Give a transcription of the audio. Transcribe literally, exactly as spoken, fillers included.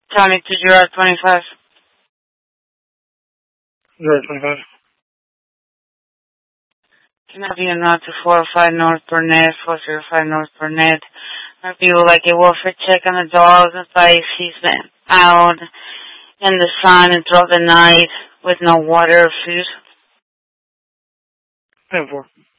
Tony to Gerard twenty-five. Gerard twenty-five. Can I be a not to four oh five North Burnett, four oh five North Burnett? I feel like a welfare check on the dogs and if he's been out in the sun and throughout the night with no water or food. ten four.